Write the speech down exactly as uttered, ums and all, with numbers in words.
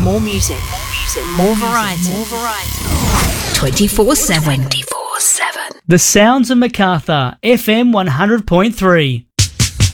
more music, more music, more variety, more variety. twenty-four seven. twenty-four seven. The Sounds of Macarthur, F M one hundred point three.